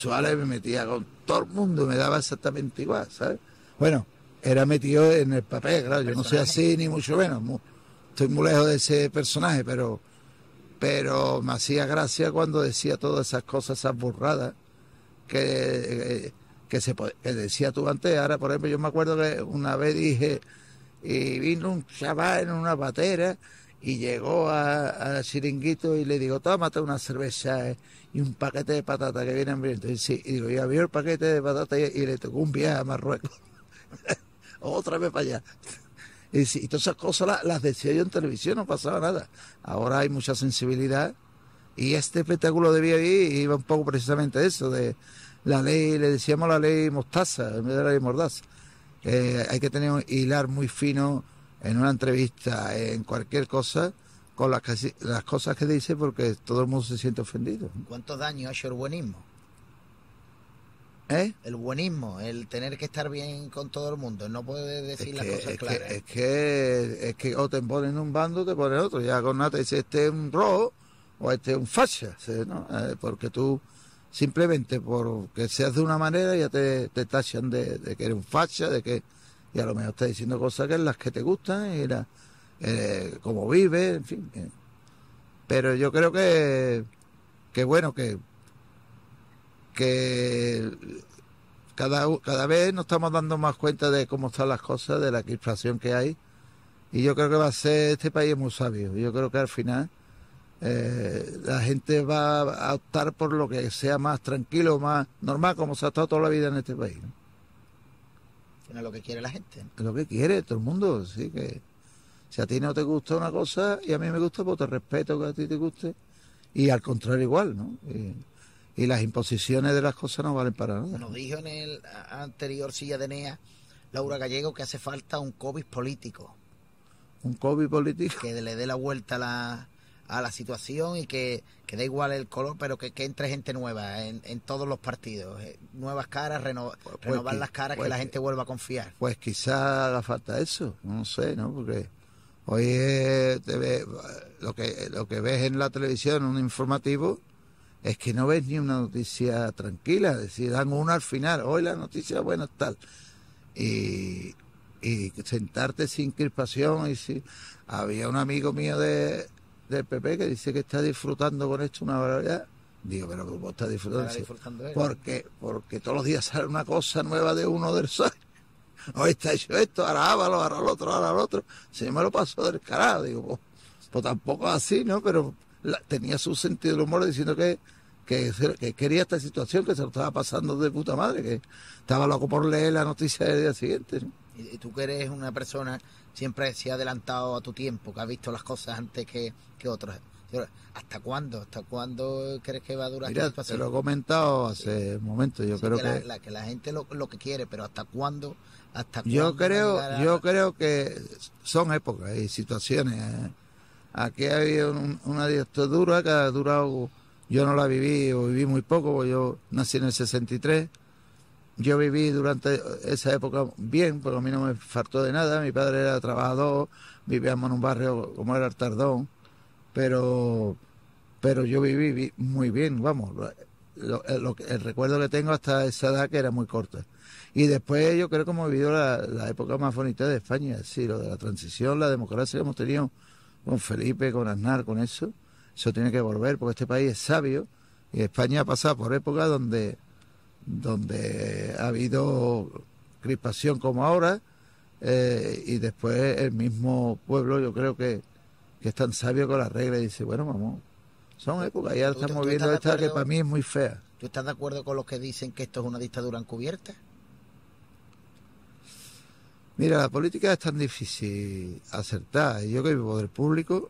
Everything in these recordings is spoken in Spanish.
Suárez me metía con todo el mundo, me daba exactamente igual, ¿sabes? Bueno, era metido en el papel, claro, yo no soy así ni mucho menos, estoy muy lejos de ese personaje, pero me hacía gracia cuando decía todas esas cosas, esas burradas que decía tú antes. Ahora, por ejemplo, yo me acuerdo que una vez dije, y vino un chaval en una patera y llegó a Chiringuito y le digo, tómate una cerveza y un paquete de patatas que vienen hambriento. Y, sí, y digo, y abrió el paquete de patatas y le tocó un viaje a Marruecos. Otra vez para allá. Y, sí, y todas esas cosas las decía yo en televisión, no pasaba nada. Ahora hay mucha sensibilidad y este espectáculo de Villaví iba un poco precisamente de eso, de la ley, le decíamos la ley mostaza en vez de la ley mordaza. Hay que tener un hilar muy fino en una entrevista, en cualquier cosa, con las cosas que dice, porque todo el mundo se siente ofendido. ¿Cuántos daños ha hecho el buenismo? ¿Eh? El buenismo, el tener que estar bien con todo el mundo, no poder decir las cosas claras. Es que o te ponen un bando o te ponen otro. Ya con nada te dice, este es un rojo o este es un facha, ¿no? Porque tú, simplemente porque seas de una manera, ya te tachan de que eres un facha, y a lo mejor estás diciendo cosas que es las que te gustan, y cómo vives, en fin. Pero yo creo que bueno, que cada vez nos estamos dando más cuenta de cómo están las cosas, de la crispación que hay, y yo creo que va a ser, este país es muy sabio. Yo creo que al final la gente va a optar por lo que sea más tranquilo, más normal, como se ha estado toda la vida en este país, ¿no? Es lo que quiere la gente, ¿no? Es lo que quiere todo el mundo, sí, que si a ti no te gusta una cosa y a mí me gusta, pues te respeto que a ti te guste, y al contrario igual, ¿no? Y las imposiciones de las cosas no valen para nada. Nos dijo en el anterior Silla de Enea Laura Gallego que hace falta un COVID político. Un COVID político. Que le dé la vuelta a la situación y que da igual el color, pero que entre gente nueva en todos los partidos. Nuevas caras, renovar las caras, que la gente vuelva a confiar. Pues quizás haga falta eso, no sé, ¿no? Porque hoy lo que ves en la televisión, un informativo, es que no ves ni una noticia tranquila, es decir, dan una al final, hoy la noticia buena es tal, y sentarte sin crispación. Había un amigo mío del PP que dice que está disfrutando con esto una barbaridad. Digo, pero ¿cómo está disfrutando? Porque todos los días sale una cosa nueva de uno del sol. Hoy está hecho esto, ahora hágalo, ahora lo otro, ahora lo otro. Si me lo pasó del carajo, digo, pues tampoco así, ¿no? Pero tenía su sentido del humor diciendo que quería esta situación, que se lo estaba pasando de puta madre, que estaba loco por leer la noticia del día siguiente, ¿no? Y tú que eres una persona siempre se ha adelantado a tu tiempo, que ha visto las cosas antes que otros. ¿Hasta cuándo? ¿Hasta cuándo crees que va a durar esta situación? Te lo he comentado hace un momento. Yo creo que la gente lo que quiere, pero ¿hasta cuándo? Yo creo que son épocas y situaciones. Aquí ha habido una dictadura que ha durado. Yo no la viví, o viví muy poco, porque yo nací en el 63. Yo viví durante esa época bien, porque a mí no me faltó de nada. Mi padre era trabajador, vivíamos en un barrio como era el Tardón, pero yo viví muy bien, vamos. El recuerdo que tengo hasta esa edad, que era muy corta. Y después yo creo que hemos vivido la época más bonita de España, sí, lo de la transición, la democracia que hemos tenido con Felipe, con Aznar, con eso tiene que volver, porque este país es sabio, y España ha pasado por épocas donde ha habido crispación como ahora, y después el mismo pueblo, yo creo que es tan sabio con las reglas, y dice, bueno, vamos, son épocas, ya estamos viendo esta que para mí es muy fea. ¿Tú estás de acuerdo con los que dicen que esto es una dictadura encubierta? Mira, la política es tan difícil acertar, y yo que vivo del público,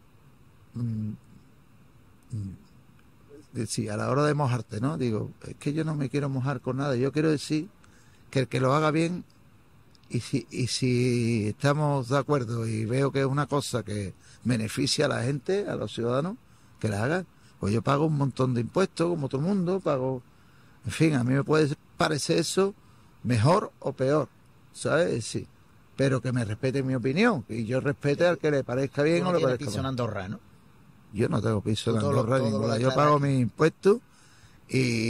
sí, a la hora de mojarte, ¿no? Digo, es que yo no me quiero mojar con nada. Yo quiero decir que el que lo haga bien, y si estamos de acuerdo y veo que es una cosa que beneficia a la gente, a los ciudadanos, que la haga. Pues yo pago un montón de impuestos, como todo el mundo, en fin, a mí me puede parecer eso mejor o peor, ¿sabes? Sí, pero que me respete mi opinión, y yo respete al que le parezca bien o le parezca mal. Piso en Andorra, ¿no? Yo no tengo piso en Andorra ninguna. Yo pago mis impuestos y